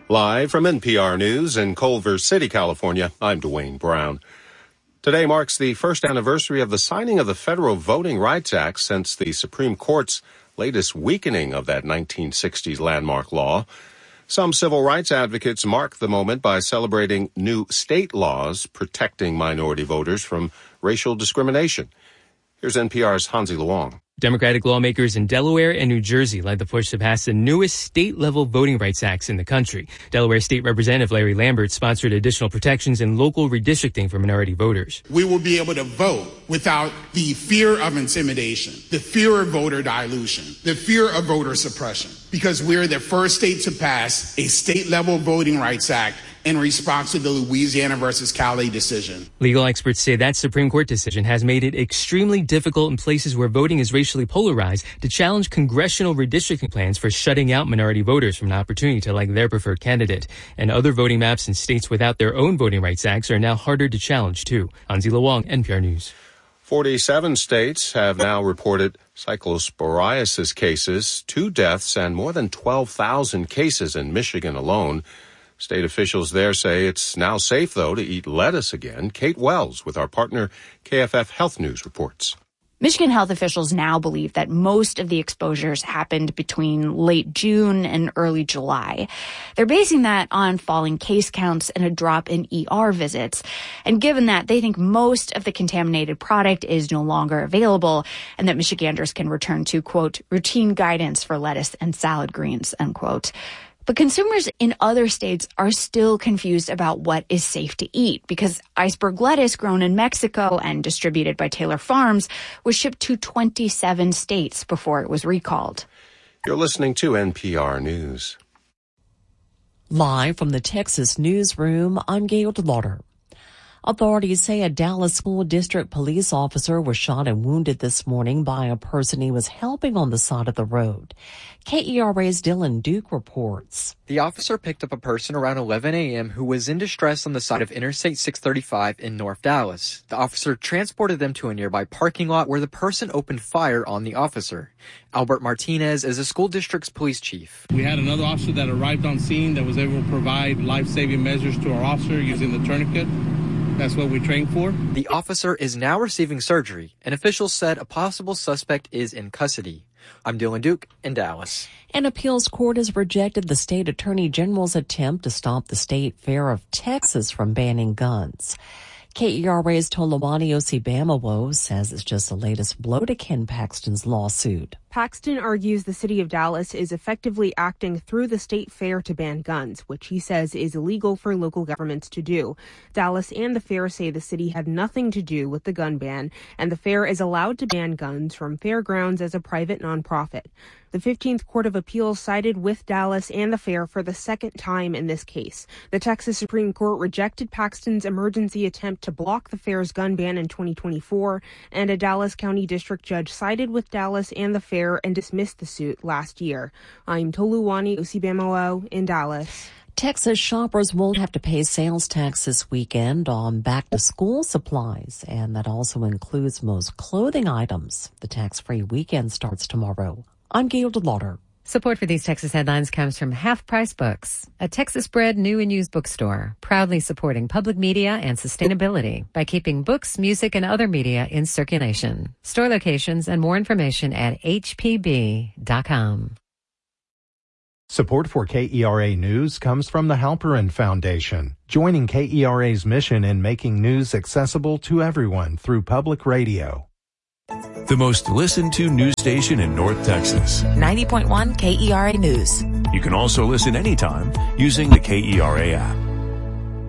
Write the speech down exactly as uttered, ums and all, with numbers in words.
Live from N P R News in Culver City, California, I'm Dwayne Brown. Today marks the first anniversary of the signing of the Federal Voting Rights Act since the Supreme Court's latest weakening of that nineteen sixties landmark law. Some civil rights advocates mark the moment by celebrating new state laws protecting minority voters from racial discrimination. Here's N P R's Hansi Luong. Democratic lawmakers in Delaware and New Jersey led the push to pass the newest state-level voting rights acts in the country. Delaware State Representative Larry Lambert sponsored additional protections in local redistricting for minority voters. We will be able to vote without the fear of intimidation, the fear of voter dilution, the fear of voter suppression, because we're the first state to pass a state-level voting rights act in response to the Louisiana versus Cali decision. Legal experts say that Supreme Court decision has made it extremely difficult in places where voting is racially polarized to challenge congressional redistricting plans for shutting out minority voters from an opportunity to elect their preferred candidate. And other voting maps in states without their own voting rights acts are now harder to challenge, too. Hansi Luong, N P R News. forty-seven states have now reported cyclosporiasis cases, two deaths, and more than twelve thousand cases in Michigan alone. State officials there say it's now safe, though, to eat lettuce again. Kate Wells with our partner K F F Health News reports. Michigan health officials now believe that most of the exposures happened between late June and early July. They're basing that on falling case counts and a drop in E R visits. And given that, they think most of the contaminated product is no longer available and that Michiganders can return to, quote, routine guidance for lettuce and salad greens, unquote. But consumers in other states are still confused about what is safe to eat because iceberg lettuce grown in Mexico and distributed by Taylor Farms was shipped to twenty-seven states before it was recalled. You're listening to N P R News. Live from the Texas newsroom, I'm Gail DeLauder. Authorities say a Dallas school district police officer was shot and wounded this morning by a person he was helping on the side of the road. K E R A's Dylan Duke reports. The officer picked up a person around eleven a.m. who was in distress on the side of Interstate six thirty-five in North Dallas. The officer transported them to a nearby parking lot where the person opened fire on the officer. Albert Martinez is the school district's police chief. We had another officer that arrived on scene that was able to provide life-saving measures to our officer using the tourniquet. That's what we trained for. The officer is now receiving surgery, and officials said a possible suspect is in custody. I'm Dylan Duke in Dallas. An appeals court has rejected the state attorney general's attempt to stop the State Fair of Texas from banning guns. K E R A's Tolawani Osibamawo says it's just the latest blow to Ken Paxton's lawsuit. Paxton argues the city of Dallas is effectively acting through the state fair to ban guns, which he says is illegal for local governments to do. Dallas and the fair say the city had nothing to do with the gun ban, and the fair is allowed to ban guns from fairgrounds as a private nonprofit. The fifteenth Court of Appeals sided with Dallas and the fair for the second time in this case. The Texas Supreme Court rejected Paxton's emergency attempt to block the fair's gun ban in twenty twenty-four, and a Dallas County District Judge sided with Dallas and the fair and dismissed the suit last year. I'm Toluwani Osibamawo in Dallas. Texas shoppers won't have to pay sales tax this weekend on back-to-school supplies, and that also includes most clothing items. The tax-free weekend starts tomorrow. I'm Gail DeLauder. Support for these Texas headlines comes from Half Price Books, a Texas-bred new and used bookstore, proudly supporting public media and sustainability by keeping books, music, and other media in circulation. Store locations and more information at h p b dot com. Support for K E R A News comes from the Halperin Foundation, joining K E R A's mission in making news accessible to everyone through public radio. The most listened to news station in North Texas. ninety point one K E R A News. You can also listen anytime using the K E R A app.